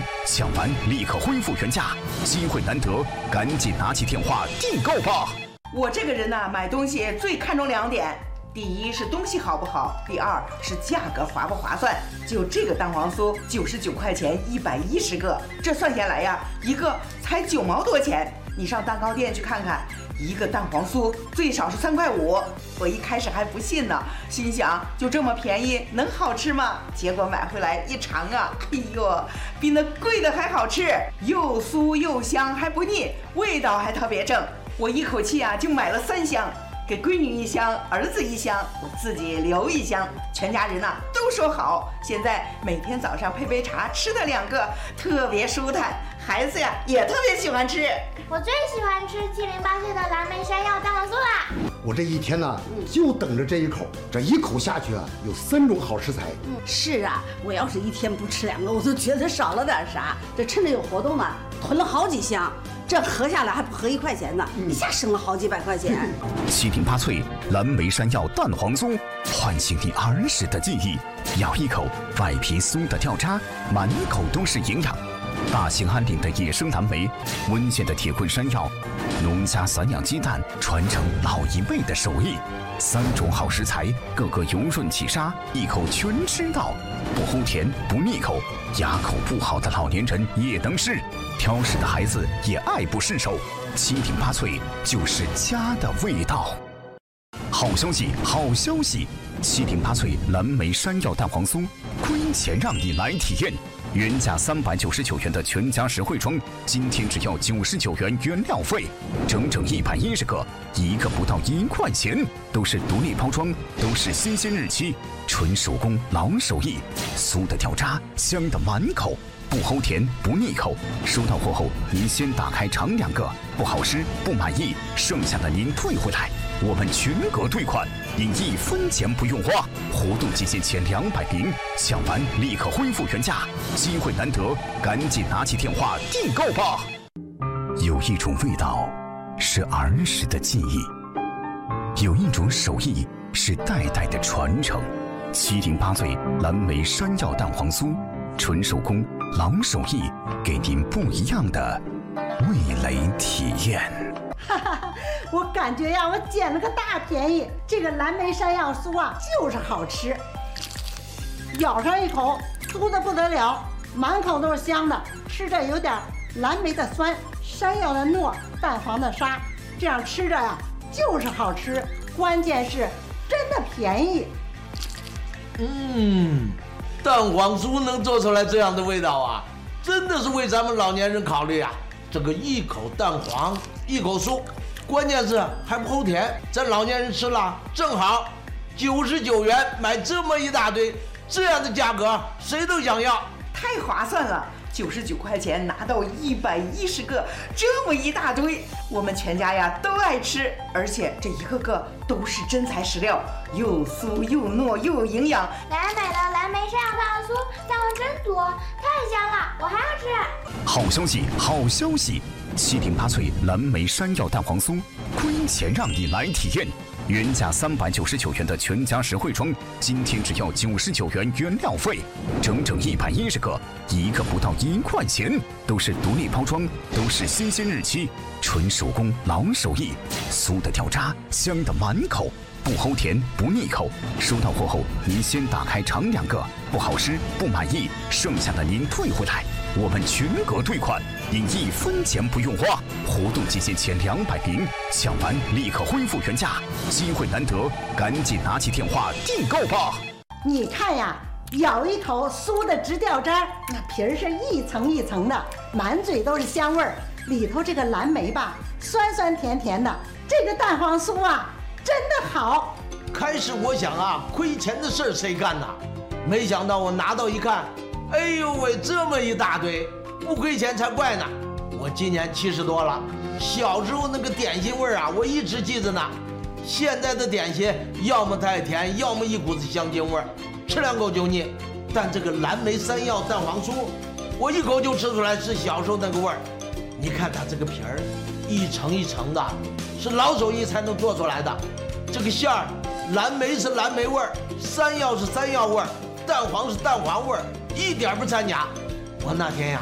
抢完立刻恢复原价，机会难得，赶紧拿起电话订购吧！ 我这个人呢，买东西最看重2点。第一是东西好不好，第二是价格划不划算。就这个蛋黄酥99块钱110个，这算下来呀，一个才9毛多钱。你上蛋糕店去看看，一个蛋黄酥最少是3块5。我一开始还不信呢，心想就这么便宜能好吃吗？结果买回来一尝啊，哎呦，比那贵的还好吃，又酥又香还不腻，味道还特别正。我一口气啊就买了3箱。给闺女1箱，儿子1箱，我自己留1箱，全家人呐都说好。现在每天早上配杯茶，吃它2个，特别舒坦。孩子呀也特别喜欢吃。 我最喜欢吃708岁的蓝莓山药蛋黄酥啦！ 我这一天呢，就等着这一口，这一口下去啊，有3种好食材。 是啊，我要是一天不吃2个，我都觉得少了点啥。这趁着有活动呢，囤了好几箱。这合下来还不合1块钱呢，一下省了好几百块钱。 7顶8脆蓝莓山药蛋黄酥，唤醒你儿时的记忆。咬一口，外皮酥的掉渣，满口都是营养。大兴安岭的野生蓝莓，温县的铁棍山药，农家散养鸡蛋，传承老一辈的手艺。3种好食材，个个油润起沙，一口全吃到，不齁甜不腻口，牙口不好的老年人也能吃，挑食的孩子也爱不释手。7顶8脆就是家的味道。好消息，好消息！7顶8脆蓝莓山药蛋黄酥，亏钱让你来体验。原价399元的全家实惠装，今天只要99元原料费，整整110个，一个不到1块钱，都是独立包装，都是新鲜日期，纯手工老手艺，酥的掉渣，香的满口，不齁甜不腻口。收到货后，您先打开尝2个，不好吃不满意，剩下的您退回来，我们全额退款，您1分钱不用花。活动期间前200名，抢完立刻恢复原价，机会难得，赶紧拿起电话订购吧。有一种味道是儿时的记忆，有一种手艺是代代的传承。7顶8脆蓝莓山药蛋黄酥，纯手工老手艺，给您不一样的味蕾体验。 哈哈，我感觉呀，我捡了个大便宜。这个蓝莓山药酥啊，就是好吃，咬上一口，酥的不得了，满口都是香的，吃着有点蓝莓的酸，山药的糯，蛋黄的沙，这样吃着呀就是好吃，关键是真的便宜。 蛋黄酥能做出来这样的味道啊，真的是为咱们老年人考虑啊。这个一口蛋黄一口酥，关键是还不齁甜，咱老年人吃了正好。99元买这么一大堆，这样的价格谁都想要， 太划算了！99块钱拿到110个，这么一大堆，我们全家呀都爱吃，而且这一个个都是真材实料，又酥又糯又有营养。 奶奶买的蓝莓山药蛋黄酥，蛋黄真多，太香了，我还要吃。 好消息，好消息！7顶8脆蓝莓山药蛋黄酥，亏钱让你来体验。原价399元的全家实惠装，今天只要99元原料费，整整110个，一个不到1块钱，都是独立包装，都是新鲜日期，纯手工老手艺，酥的掉渣，香的满口，不齁甜不腻口。收到货后，您先打开尝2个，不好吃不满意，剩下的您退回来，我们全额退款，您1分钱不用花。活动期间前200名，抢完立刻恢复原价，机会难得，赶紧拿起电话订购吧。 你看呀，咬一口酥的直掉渣，那皮儿是一层一层的，满嘴都是香味儿。里头这个蓝莓吧，酸酸甜甜的，这个蛋黄酥啊，真的好。 开始我想啊，亏钱的事儿谁干呐？没想到我拿到一看，哎呦喂，这么一大堆，不亏钱才怪呢。我今年70多了，小时候那个点心味儿啊，我一直记着呢。现在的点心要么太甜，要么一股子香精味儿，吃2口就腻。但这个蓝莓山药蛋黄酥，我一口就吃出来是小时候那个味儿。你看它这个皮儿，一层一层的，是老手艺才能做出来的。这个馅儿，蓝莓是蓝莓味儿，山药是山药味儿，蛋黄是蛋黄味儿，一点不掺假。我那天呀